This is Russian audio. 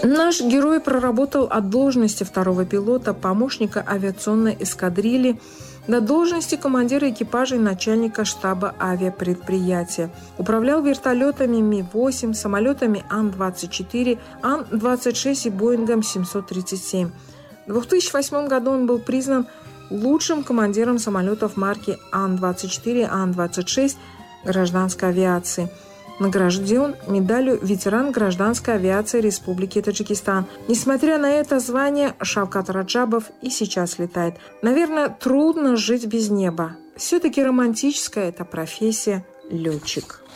Наш герой проработал от должности второго пилота, помощника авиационной эскадрильи, до должности командира экипажа и начальника штаба авиапредприятия. Управлял вертолетами Ми-8, самолетами Ан-24, Ан-26 и Боингом 737. В 2008 году он был признан лучшим командиром самолетов марки Ан-24, Ан-26 гражданской авиации. Награжден медалью «Ветеран гражданской авиации Республики Таджикистан». Несмотря на это звание, Шавкат Раджабов и сейчас летает. Наверное, трудно жить без неба. Все-таки романтическая эта профессия – летчик.